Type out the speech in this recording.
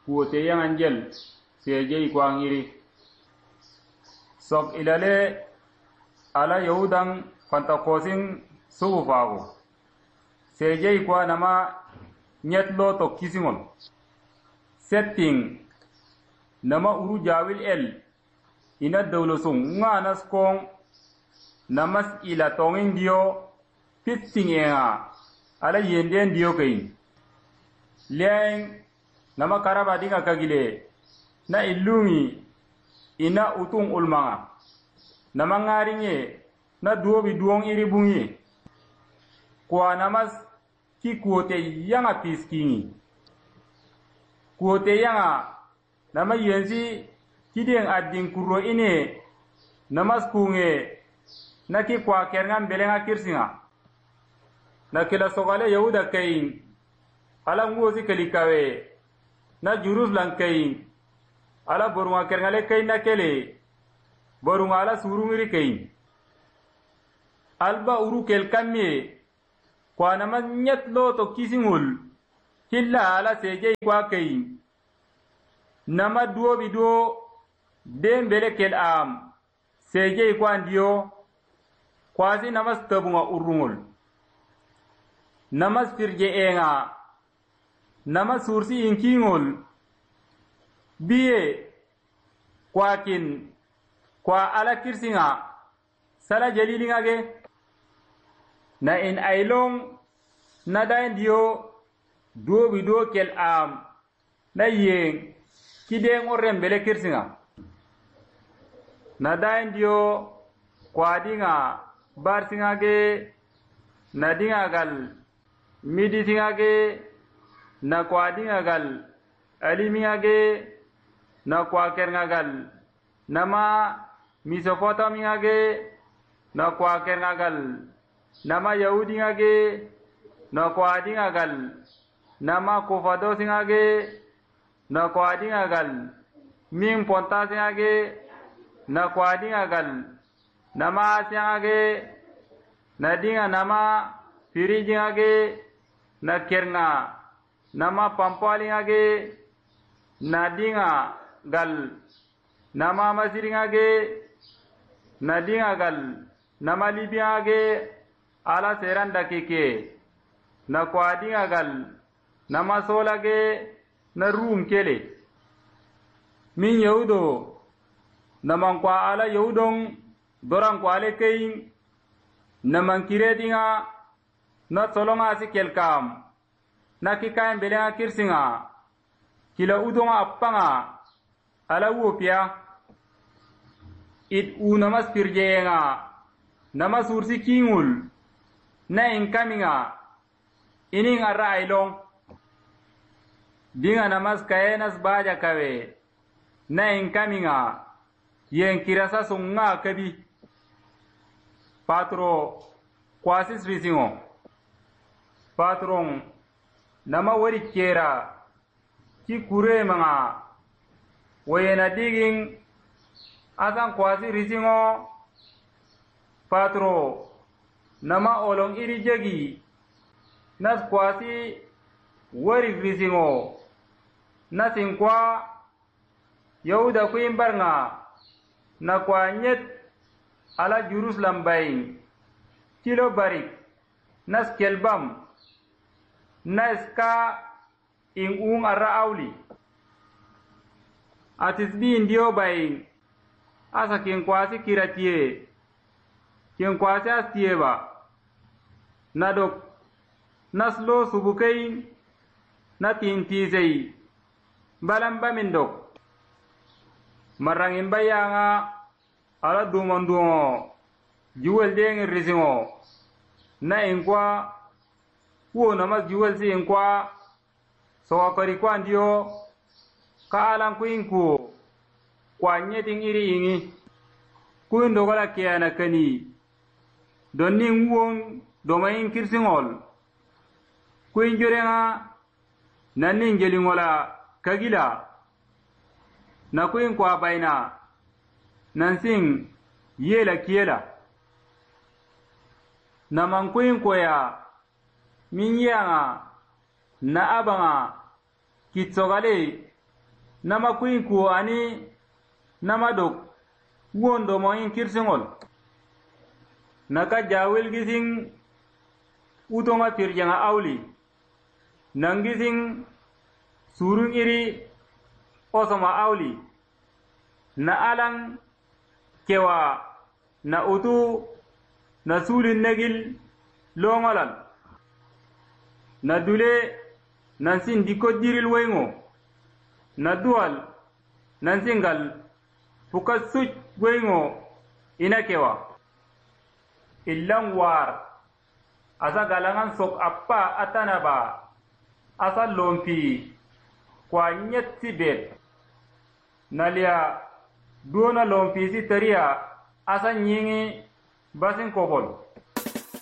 kuote yang anjel seje kwangiri sok ilale ala yahudan fantakosin subufago seje kwa nama nyetlo to kisimon setting nama uru jawil el ina dawlosung nganas kong namas ila tongin dio pitting ala yenden dio kain leng nama karaba dinga kagile na ilungi ina utung ulmanga nama ngaringe na duobi duong iri bungi kwa namas ki kuote yanga piskingi kuote yanga nama yensi kideng ading kuro ine namas kunge na ki kwa kerngan belenga kirsinga na kila sogale yahuda kain ala ngozi kalikawe na Jerusalem kain ala borunga kernale kain na kele borunga ala surungiri kain alba uru kel kamye kwa nama nyet lo to kisingul hilla ala seje kwa kain nama duo bido dembele kel am seje kwa ndio kwasi namas tabunga urungul namas firje enga namas sursi inkingul biye kwakin kwa ala kirsinga sala jalilinga ge na in ailong na dain dio do bido kel am na yeng kideng orem bele kirsinga na dain dio kwa dinga bar singa ge na dinga gal midi singa ge na kwa dinga gal aliminga ge na kwa kernga gal nama Mesopotamia ge na kwa kernga gal nama Yahudinga ge na kwa dinga gal nama Kofado singa ge na kwa dinga gal Ming Ponta singa ge na kwa dinga gal nama Asia ge na dinga nama Firijinga ge na kernga nama Pampalinga ge na dinga gal nama Masiringa ge na dinga gal nama Libya ge ala seranda keke na kwa dinga gal nama Sola ge na Rum kele min Yahudo naman kwa ala Yahudong doran kwa ale kain naman kiredinga na solonga si kelkam na kikain belenga kirsinga kila udonga appanga ala wopia it u namas pirjenga namas ursi kingul na inkaminga ining arra ailong dinga namas kayenas baja kawe na inkaminga yen kirasa sunga kabi patro kwasis risingo patron nama wari kera ki kure manga wayena digin asan kwasi risingo patro nama olong iri jagi nas kwasi wari risingo nasin kwa Yahuda kuin barnga na kwa nyet ala Jerusalem bayin kilo barik nas kelbam naska in arra auli atis bi indio bayin asa kin kwasi kiratie kin kwasi astieba nadok naslo subukain na tintizei balamba mindok marangin bayanga ala dumandungo juwel deng risingo na inkwa wo namas juwel si inkwa so akari kwa ndio ka alan kuinku kwa nyeting iri ingi kuin dogola kiana kani donni nguon domain kirsingol kuin jorenga nannin gelingola kagila na kuin kwa baina nansin yela kiela na man kuin koya min yanga na abanga kitsogale nama kuin ku ani nama dok wondo mo in kirsingol naka jawil gising utonga tirjanga awli nangising surung iri osoma awli na alang kewa na utu na sulin negil longolal na dule nansin dikoddiril wengo na dual nansingal pukasuj wengo ina kewa illang war asa galangan sok appa atanaba asa lompi kwa nyetti bet nalia duona lompi si teria asa nyingi basin kobol